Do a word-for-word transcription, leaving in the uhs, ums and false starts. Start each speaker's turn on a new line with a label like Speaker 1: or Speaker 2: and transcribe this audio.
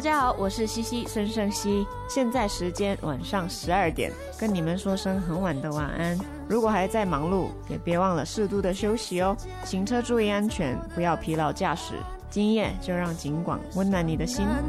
Speaker 1: 家好，我是西西孙胜熙，现在时间晚上十二点，跟你们说声很晚的晚安。如果还在忙碌，也别忘了适度的休息哦。行车注意安全，不要疲劳驾驶。今夜就让警广温暖你的心。